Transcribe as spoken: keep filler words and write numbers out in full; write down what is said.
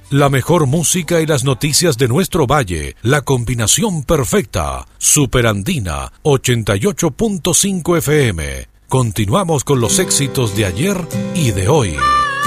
La mejor música y las noticias de nuestro valle, la combinación perfecta. Superandina ochenta y ocho punto cinco F M. Continuamos con los éxitos de ayer y de hoy.